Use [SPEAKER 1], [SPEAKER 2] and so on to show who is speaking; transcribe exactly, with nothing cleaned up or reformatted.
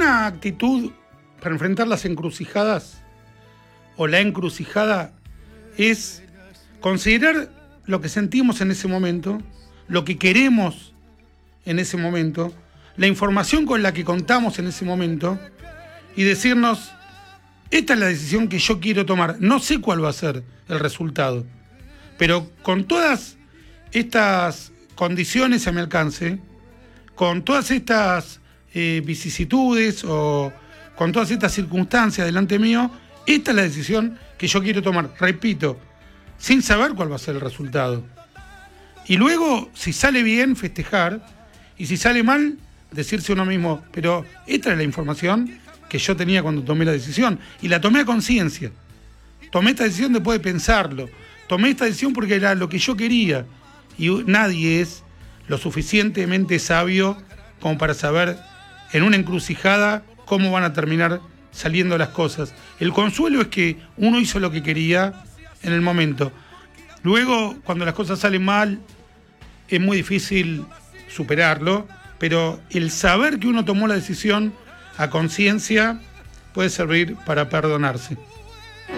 [SPEAKER 1] buena actitud para enfrentar las encrucijadas o la encrucijada es considerar lo que sentimos en ese momento, lo que queremos en ese momento, la información con la que contamos en ese momento y decirnos, esta es la decisión que yo quiero tomar. No sé cuál va a ser el resultado, pero con todas estas condiciones a mi alcance, con todas estas eh, vicisitudes o con todas estas circunstancias delante mío, esta es la decisión que yo quiero tomar. Repito, sin saber cuál va a ser el resultado. Y luego, si sale bien, festejar, y si sale mal, decirse uno mismo, pero esta es la información que yo tenía cuando tomé la decisión, y la tomé a conciencia. Tomé esta decisión después de pensarlo. Tomé esta decisión porque era lo que yo quería, y nadie es lo suficientemente sabio como para saber en una encrucijada cómo van a terminar saliendo las cosas. El consuelo es que uno hizo lo que quería en el momento. Luego, cuando las cosas salen mal, es muy difícil superarlo, pero el saber que uno tomó la decisión a conciencia puede servir para perdonarse.